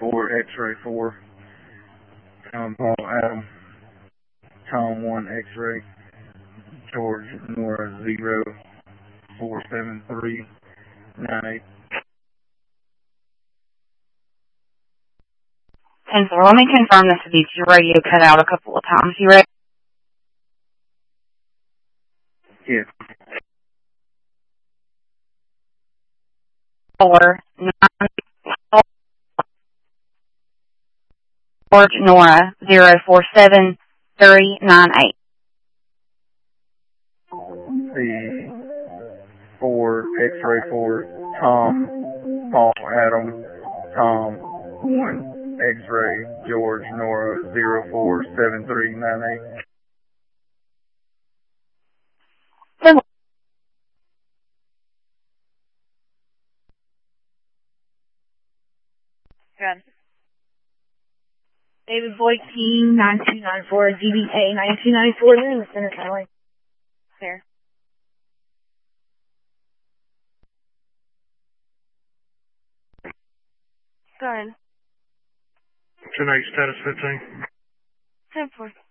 4 X-ray 4, Tom Paul Adam, Tom 1 X-ray, George Nora 0 473 98. 10-4. Let me confirm this with you. Your radio cut out a couple of times. You ready? Yes. 4 9 George Nora 047398. The 4 X-ray 4, Tom Paul Adam, Tom 1 X-ray George Nora 047398. Good. David Boyd King, 9294, DBA 9294, they're in the center highway. There. Go ahead. 10-8, status 15. 10-4.